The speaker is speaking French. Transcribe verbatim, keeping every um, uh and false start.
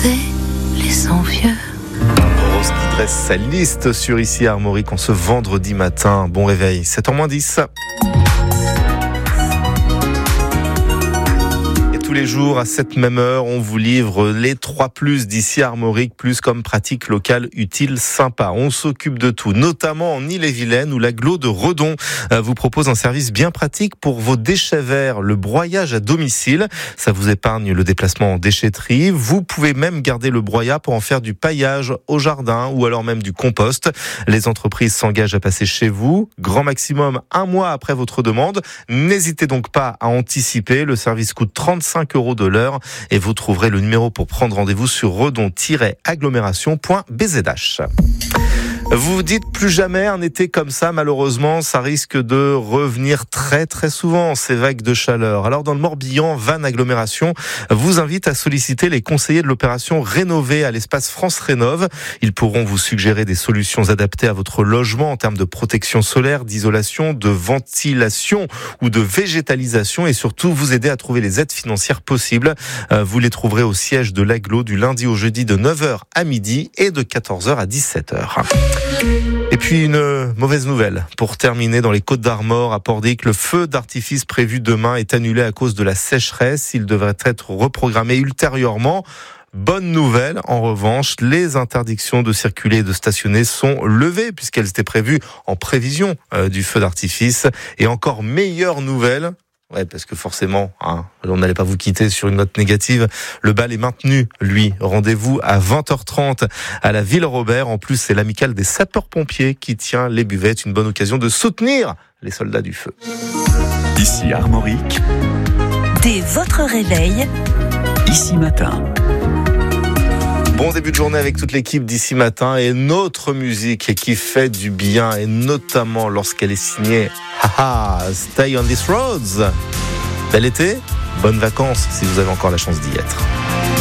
regarder les envieux. Rose qui dresse sa liste sur Ici Armorique en ce vendredi matin. Bon réveil, sept heures moins dix. Tous les jours, à cette même heure, on vous livre les trois plus d'ici Armorique, plus comme pratique locale utile, sympa. On s'occupe de tout, notamment en Ille-et-Vilaine, où l'agglo de Redon vous propose un service bien pratique pour vos déchets verts, le broyage à domicile. Ça vous épargne le déplacement en déchetterie. Vous pouvez même garder le broyat pour en faire du paillage au jardin ou alors même du compost. Les entreprises s'engagent à passer chez vous, grand maximum un mois après votre demande. N'hésitez donc pas à anticiper. Le service coûte trente-cinq euros de l'heure et vous trouverez le numéro pour prendre rendez-vous sur redon tiret agglomération point b z h. Vous vous dites plus jamais un été comme ça, malheureusement, ça risque de revenir très très souvent, ces vagues de chaleur. Alors dans le Morbihan, Vannes Agglomération vous invite à solliciter les conseillers de l'opération Rénover à l'espace France Rénov. Ils pourront vous suggérer des solutions adaptées à votre logement en termes de protection solaire, d'isolation, de ventilation ou de végétalisation et surtout vous aider à trouver les aides financières possibles. Vous les trouverez au siège de l'agglo du lundi au jeudi de neuf heures à midi et de quatorze heures à dix-sept heures. Et puis une mauvaise nouvelle pour terminer dans les Côtes-d'Armor à Pordic. Le feu d'artifice prévu demain est annulé à cause de la sécheresse. Il devrait être reprogrammé ultérieurement. Bonne nouvelle, en revanche, les interdictions de circuler et de stationner sont levées puisqu'elles étaient prévues en prévision euh, du feu d'artifice. Et encore meilleure nouvelle, ouais, parce que forcément, hein, on n'allait pas vous quitter sur une note négative. Le bal est maintenu, lui. Rendez-vous à vingt heures trente à la Ville Robert. En plus, c'est l'amicale des sapeurs-pompiers qui tient les buvettes. Une bonne occasion de soutenir les soldats du feu. Ici Armorique. Dès votre réveil, Ici Matin. Bon début de journée avec toute l'équipe d'Ici Matin et notre musique qui fait du bien et notamment lorsqu'elle est signée Haha, Stay on These Roads. Bel été, bonnes vacances si vous avez encore la chance d'y être.